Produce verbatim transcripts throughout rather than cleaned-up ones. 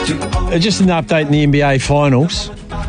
just an update in the N B A Finals.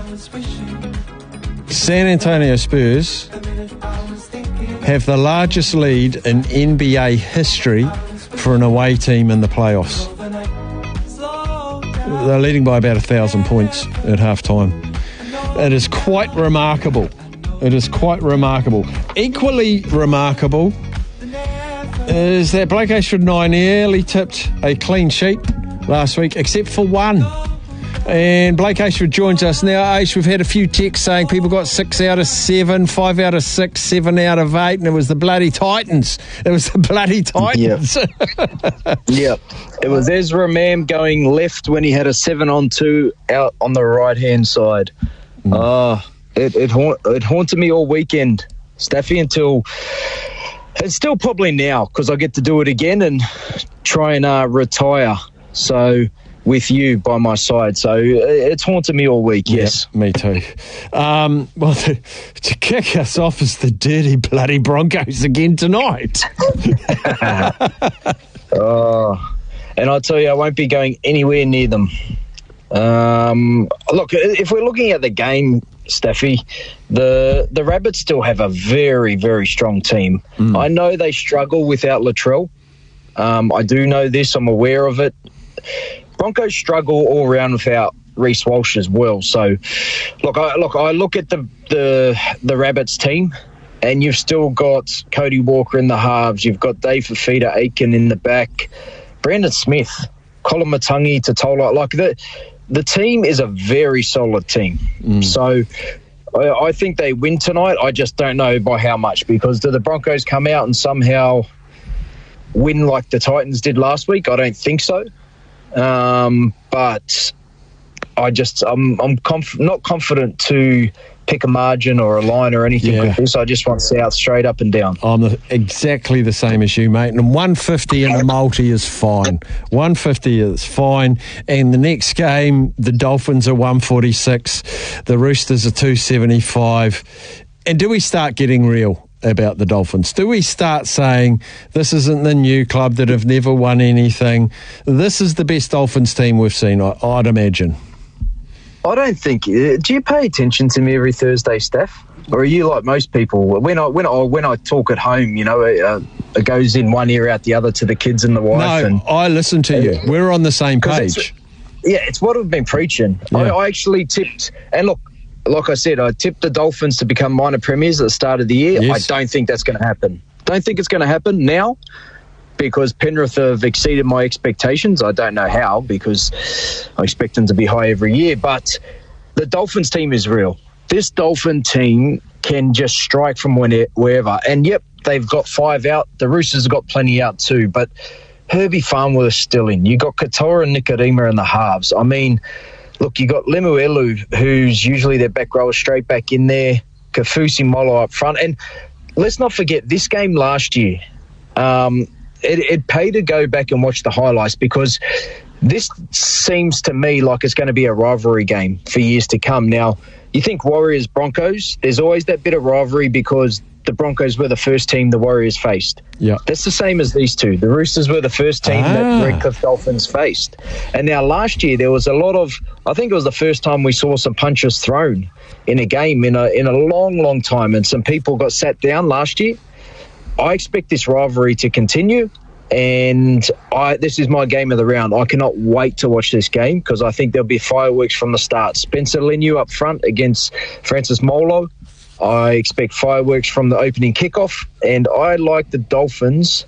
San Antonio Spurs have the largest lead in N B A history for an away team in the playoffs. They're leading by about a thousand points at halftime. It is quite remarkable. It is quite remarkable. Equally remarkable is that Blake Ashford and I nearly tipped a clean sheet last week, except for one. And Blake Ashford joins us now. Ash, we've had a few texts saying people got six out of seven, five out of six, seven out of eight, and it was the bloody Titans. It was the bloody Titans. Yep. Yep. It was Ezra Mam going left when he had a seven on two out on the right-hand side. Mm. Oh, it, it, haunt, it haunted me all weekend, Staffy, until... It's still probably now, because I get to do it again and try and uh, retire. So... with you by my side. So it's haunted me all week, yes. Yeah, me too. Um, well, to, to kick us off is the dirty bloody Broncos again tonight. Oh, and I'll tell you, I won't be going anywhere near them. Um, look, if we're looking at the game, Staffy, the the Rabbits still have a very, very strong team. Mm. I know they struggle without Latrell. Um, I do know this. I'm aware of it. Broncos struggle all around without Reece Walsh as well. So, look, I look, I look at the the the Rabbits team, and you've still got Cody Walker in the halves. You've got Dave Fafita Aiken in the back, Brandon Smith, Colin Matangi, Totola. Like the the team is a very solid team. Mm. So, I, I think they win tonight. I just don't know by how much, because do the Broncos come out and somehow win like the Titans did last week? I don't think so. Um, but I just I'm I'm conf- not confident to pick a margin or a line or anything yeah. with this. I just want South straight up and down. I'm the, exactly the same as you, mate. And one fifty in a multi is fine. one fifty is fine. And the next game, the Dolphins are one forty-six, the Roosters are two seventy-five. And do we start getting real about the Dolphins? Do we start saying this isn't the new club that have never won anything? This is the best Dolphins team we've seen, I, I'd imagine. I don't think... Do you pay attention to me every Thursday, Steph? Or are you like most people? When I when I, when I talk at home, you know, uh, it goes in one ear out the other to the kids and the wife. No, and, I listen to you. We're on the same page. It's, yeah, it's what I've been preaching. Yeah. I, I actually tipped... And look, like I said, I tipped the Dolphins to become minor premiers at the start of the year. Yes. I don't think that's going to happen. Don't think it's going to happen now, because Penrith have exceeded my expectations. I don't know how, because I expect them to be high every year. But the Dolphins team is real. This Dolphin team can just strike from wherever. And, yep, they've got five out. The Roosters have got plenty out too. But Herbie Farnworth's still in. You got Katoa and Nikodima in the halves. I mean... Look, you got Lemuelu, who's usually their back rower, straight back in there. Kafusi Molo up front. And let's not forget, this game last year, um, it, it paid to go back and watch the highlights, because this seems to me like it's going to be a rivalry game for years to come. Now, you think Warriors-Broncos, there's always that bit of rivalry because the Broncos were the first team the Warriors faced. Yeah, that's the same as these two. The Roosters were the first team ah. that Redcliffe Dolphins faced. And now last year there was a lot of, I think it was the first time we saw some punches thrown in a game in a in a long, long time, and some people got sat down last year. I expect this rivalry to continue, and I this is my game of the round. I cannot wait to watch this game, because I think there'll be fireworks from the start. Spencer Leniu up front against Francis Molo. I expect fireworks from the opening kickoff, and I like the Dolphins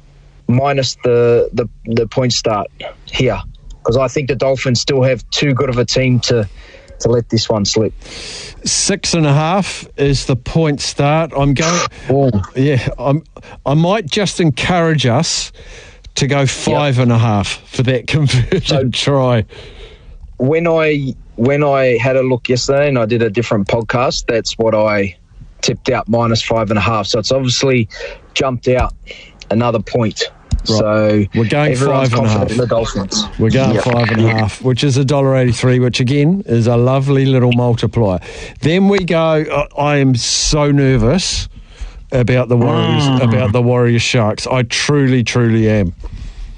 minus the the, the point start here, because I think the Dolphins still have too good of a team to, to let this one slip. Six and a half is the point start. I'm going. Oh. Yeah, I'm. I might just encourage us to go five yep. and a half for that conversion so, try. When I when I had a look yesterday and I did a different podcast, that's what I tipped out, minus five and a half. So it's obviously jumped out another point. Right. So we're going five and a half. In the Dolphins. We're going yep. five and a half, which is a dollar eighty-three, which again is a lovely little multiplier. Then we go. I am so nervous about the Warriors, mm. about the Warriors Sharks. I truly, truly am.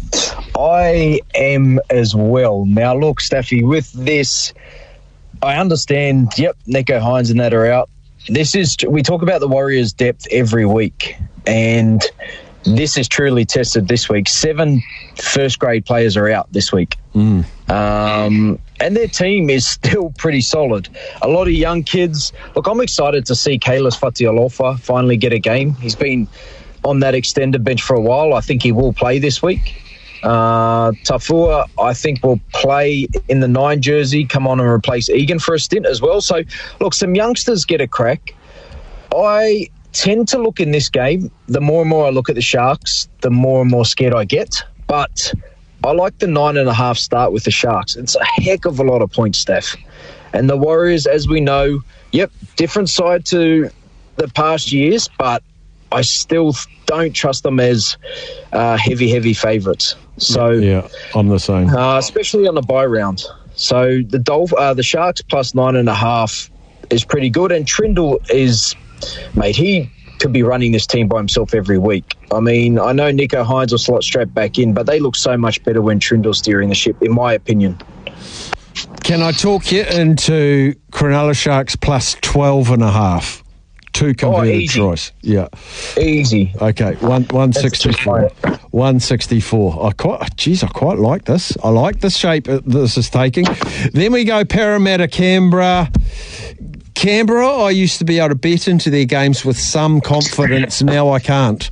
I am as well. Now, look, Staffy, with this, I understand, yep, Nicho Hynes and that are out. This is, we talk about the Warriors' depth every week, and this is truly tested this week. Seven first-grade players are out this week. Mm. Um, and their team is still pretty solid. A lot of young kids. Look, I'm excited to see Kalis Fatialofa finally get a game. He's been on that extended bench for a while. I think he will play this week. Uh, Tafua, I think, will play in the nine jersey, come on and replace Egan for a stint as well. So, look, some youngsters get a crack. I tend to look in this game, the more and more I look at the Sharks, the more and more scared I get. But I like the nine and a half start with the Sharks. It's a heck of a lot of points, Steph. And the Warriors, as we know, yep, different side to the past years, but I still don't trust them as uh, heavy, heavy favourites. So yeah, I'm the same. Uh, especially on the bye round. So the Dolph- uh, the Sharks plus nine and a half is pretty good, and Trindle is, mate, he could be running this team by himself every week. I mean, I know Nicho Hynes will slot straight back in, but they look so much better when Trindle's steering the ship, in my opinion. Can I talk you into Cronulla Sharks plus twelve and a half? Two converted oh, easy. tries. Yeah. Easy. Okay, one, one sixty-four. one sixty-four. I quite, geez, I quite like this. I like the shape this is taking. Then we go Parramatta, Canberra. Canberra, I used to be able to bet into their games with some confidence. Now I can't.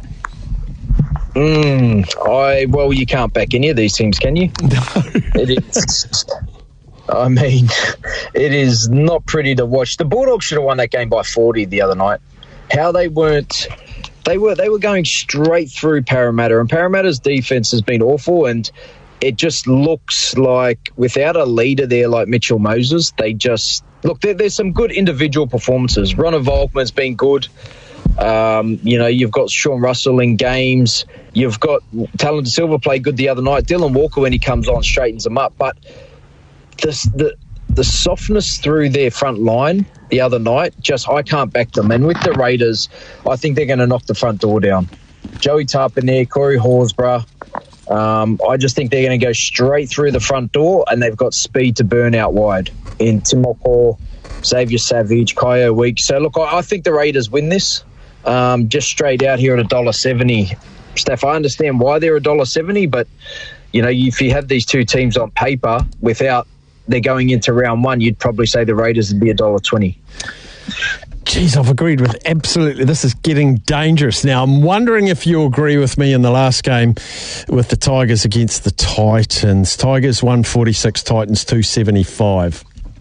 Mm, I well, you can't back any of these teams, can you? No. It is. I mean, it is not pretty to watch. The Bulldogs should have won that game by forty the other night. How they weren't, they were they were going straight through Parramatta, and Parramatta's defense has been awful, and it just looks like without a leader there like Mitchell Moses, they just look. There, there's some good individual performances. Ronald Volkman's been good. Um, you know, you've got Sean Russell in games. You've got Talon De Silva played good the other night. Dylan Walker, when he comes on, straightens them up, but. This, the the softness through their front line the other night, just I can't back them. And with the Raiders, I think they're going to knock the front door down. Joey Tarpanier, Corey Horsburgh, um, I just think they're going to go straight through the front door, and they've got speed to burn out wide in Timoko, Xavier Savage, Kyo Week. So, look, I, I think the Raiders win this um, just straight out here at one dollar seventy. Steph, I understand why they're one dollar seventy, but, you know, if you have these two teams on paper without they're going into round one, you'd probably say the Raiders would be one dollar twenty. Geez, I've agreed with absolutely. This is getting dangerous. Now, I'm wondering if you agree with me in the last game with the Tigers against the Titans. Tigers one forty-six, Titans two seventy-five.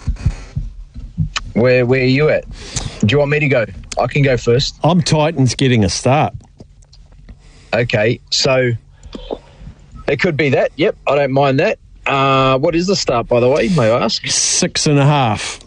Where, where are you at? Do you want me to go? I can go first. I'm Titans getting a start. Okay, so it could be that. Yep, I don't mind that. Uh, what is the start, by the way, may I ask? Six and a half.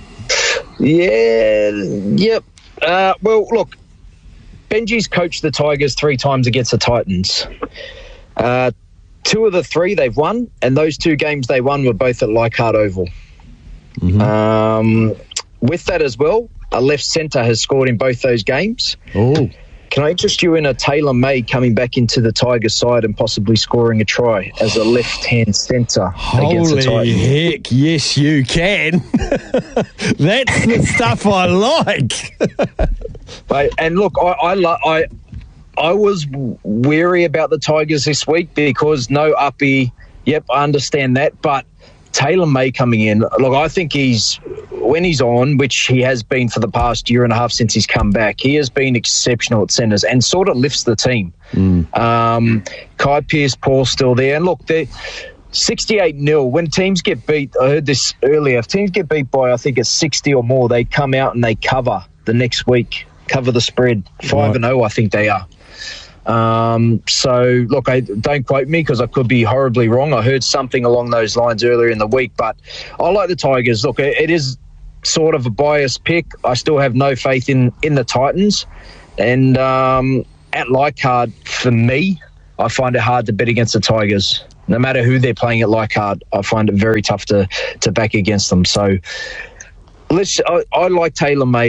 Yeah, yep. Uh, well, look, Benji's coached the Tigers three times against the Titans. Uh, two of the three they've won, and those two games they won were both at Leichhardt Oval. Mm-hmm. Um, with that as well, a left centre has scored in both those games. Oh. Can I interest you in a Taylor May coming back into the Tigers side and possibly scoring a try as a left-hand centre against the Titans? Holy heck, yes you can. That's the stuff I like. Mate, and look, I I, lo- I I was wary about the Tigers this week because no Uppy, yep, I understand that, but Taylor May coming in, look, I think he's, when he's on, which he has been for the past year and a half since he's come back, he has been exceptional at centres and sort of lifts the team. Mm. Um, Kai Pearce-Paul still there. And look, they're sixty-eight nil. When teams get beat, I heard this earlier, if teams get beat by, I think it's sixty or more, they come out and they cover the next week, cover the spread. five and oh, I think they are. Um, so, look, I, don't quote me because I could be horribly wrong. I heard something along those lines earlier in the week, but I like the Tigers. Look, it, it is sort of a biased pick. I still have no faith in, in the Titans. And um, at Leichhardt, for me, I find it hard to bet against the Tigers. No matter who they're playing at Leichhardt, I find it very tough to, to back against them. So, let's. I, I like Taylor May.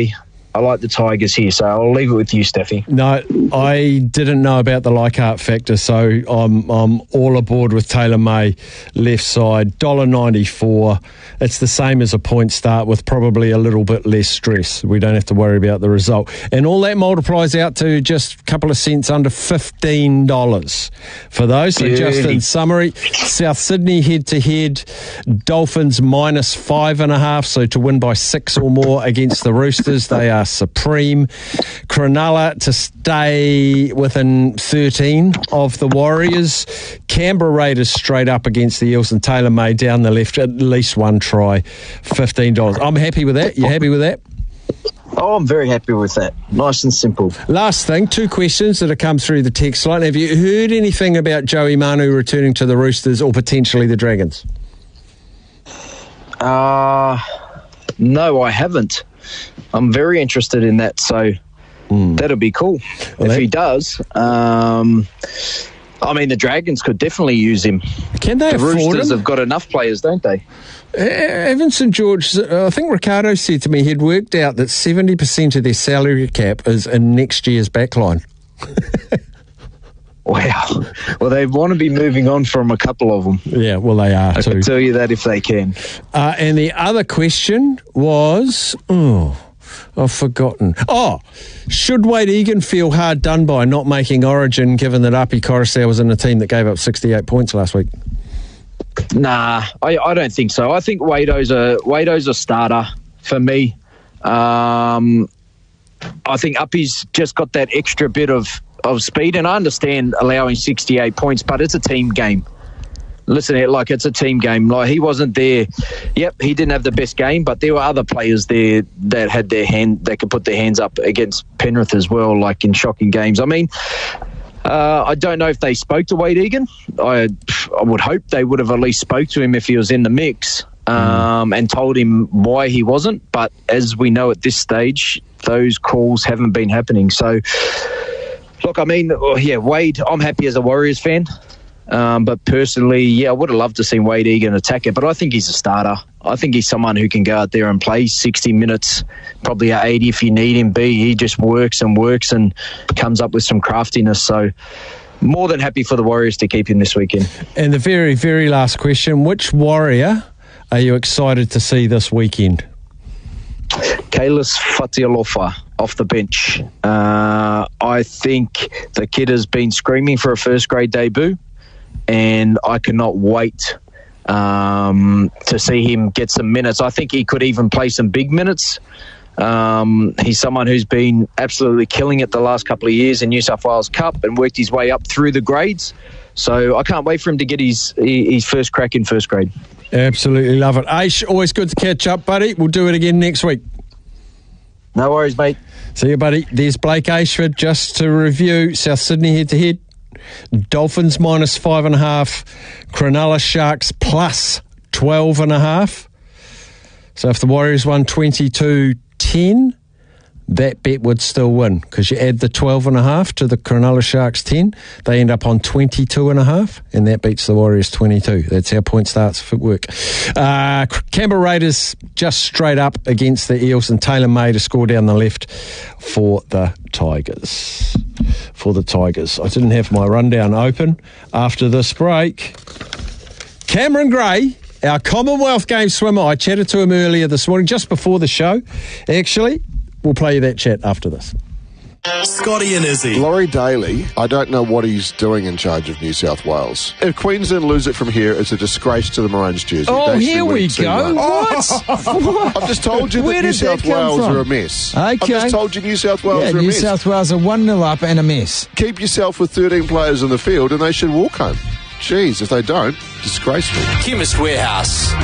I like the Tigers here, so I'll leave it with you, Steffi. No, I didn't know about the Leichhardt factor, so I'm I'm all aboard with Taylor May, left side, one dollar ninety-four. It's the same as a point start with probably a little bit less stress. We don't have to worry about the result. And all that multiplies out to just a couple of cents under fifteen dollars for those. So Beauty. just in summary, South Sydney head-to-head, Dolphins minus five and a half, so to win by six or more against the Roosters, they are supreme. Cronulla to stay within thirteen of the Warriors. Canberra Raiders straight up against the Eels, and Taylor May down the left, at least one try, fifteen dollars. I'm happy with that. You happy with that? Oh, I'm very happy with that. Nice and simple. Last thing, two questions that have come through the text line. Have you heard anything about Joey Manu returning to the Roosters or potentially the Dragons? Uh, no, I haven't. I'm very interested in that, so mm. that'll be cool well, if that... he does. Um, I mean, the Dragons could definitely use him. Can they the afford Roosters him? have got enough players, don't they? Evan Saint George, I think Ricardo said to me he'd worked out that seventy percent of their salary cap is in next year's backline. Wow. Well, they want to be moving on from a couple of them. Yeah, well, they are I too. I can tell you that if they can. Uh, and the other question was... Oh, I've forgotten. Oh, should Wade Egan feel hard done by not making Origin, given that Api Coruscant was in a team that gave up sixty-eight points last week? Nah, I, I don't think so. I think Wado's a Wado's a starter for me. Um, I think Api's just got that extra bit of, of speed, and I understand allowing sixty-eight points, but it's a team game. Listen, it like it's a team game. Like he wasn't there. Yep, he didn't have the best game, but there were other players there that had their hand that could put their hands up against Penrith as well, like in shocking games. I mean, uh, I don't know if they spoke to Wade Egan. I I would hope they would have at least spoke to him if he was in the mix um, and told him why he wasn't. But as we know at this stage, those calls haven't been happening. So, look, I mean, yeah, Wade. I'm happy as a Warriors fan. Um, but personally, yeah, I would have loved to see Wade Egan attack it, but I think he's a starter. I think he's someone who can go out there and play sixty minutes, probably at eighty if you need him be. He just works and works and comes up with some craftiness. So more than happy for the Warriors to keep him this weekend. And the very, very last question, which Warrior are you excited to see this weekend? Kalis Fatialofa off the bench. Uh, I think the kid has been screaming for a first-grade debut, and I cannot wait um, to see him get some minutes. I think he could even play some big minutes. Um, he's someone who's been absolutely killing it the last couple of years in New South Wales Cup and worked his way up through the grades. So I can't wait for him to get his his first crack in first grade. Absolutely love it. Aish, always good to catch up, buddy. We'll do it again next week. No worries, mate. See you, buddy. There's Blake Ayshford. Just to review, South Sydney head-to-head. Dolphins minus five and a half. Cronulla Sharks plus twelve and a half. So if the Warriors won twenty-two ten, that bet would still win because you add the twelve and a half to the Cronulla Sharks ten, they end up on twenty-two and a half, and that beats the Warriors twenty-two. That's how point starts for work. Uh, Canberra Raiders just straight up against the Eels, and Taylor May to score down the left for the Tigers. For the Tigers. I didn't have my rundown open after this break. Cameron Gray, our Commonwealth Games swimmer, I chatted to him earlier this morning, just before the show, actually. We'll play you that chat after this. Scotty and Izzy. Laurie Daly, I don't know what he's doing in charge of New South Wales. If Queensland lose it from here, it's a disgrace to the Maroons jersey. Oh, They here we go. What? what? I've just told you Where that New did that South come Wales from? are a mess. Okay. I've just told you New South Wales Yeah, are a New mess. South Wales are one nil up and a mess. Keep yourself with thirteen players on the field and they should walk home. Jeez, if they don't, disgraceful. Chemist Warehouse.